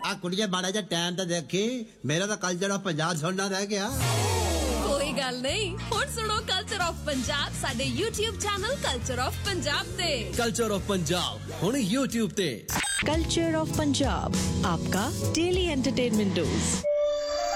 ਆ ਕੁੜੀਏ ਮਾੜਾ ਜਿਹਾ ਟਾਈਮ ਤਾਂ ਦੇਖੀ, ਮੇਰਾ ਤਾਂ ਕਲਚਰ ਆਫ ਪੰਜਾਬ ਸੁਣਨਾ ਰਹਿ ਗਿਆ। ਕੋਈ ਗੱਲ ਨਹੀਂ, ਹੁਣ ਸੁਣੋ ਕਲਚਰ ਆਫ ਪੰਜਾਬ ਸਾਡੇ YouTube channel culture of Punjab ਤੇ। ਕਲਚਰ ਆਫ ਪੰਜਾਬ ਹੁਣ YouTube ਤੇ। कल्चर ऑफ पंजाब, आपका डेली एंटरटेनमेंट डोज।